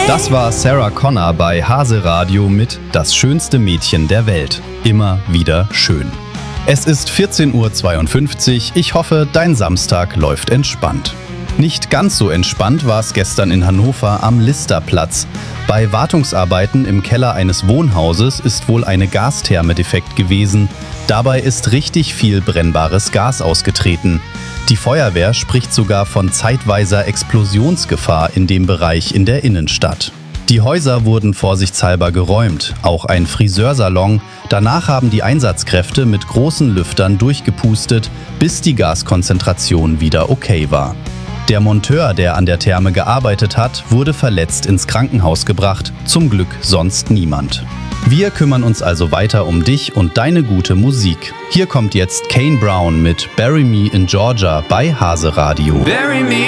Das war Sarah Connor bei Hase Radio mit Das schönste Mädchen der Welt. Immer wieder schön. Es ist 14:52 Uhr. Ich hoffe, dein Samstag läuft entspannt. Nicht ganz so entspannt war es gestern in Hannover am Listerplatz. Bei Wartungsarbeiten im Keller eines Wohnhauses ist wohl eine Gastherme defekt gewesen. Dabei ist richtig viel brennbares Gas ausgetreten. Die Feuerwehr spricht sogar von zeitweiser Explosionsgefahr in dem Bereich in der Innenstadt. Die Häuser wurden vorsichtshalber geräumt, auch ein Friseursalon. Danach haben die Einsatzkräfte mit großen Lüftern durchgepustet, bis die Gaskonzentration wieder okay war. Der Monteur, der an der Therme gearbeitet hat, wurde verletzt ins Krankenhaus gebracht, zum Glück sonst niemand. Wir kümmern uns also weiter um dich und deine gute Musik. Hier kommt jetzt Kane Brown mit Bury Me in Georgia bei Hase Radio.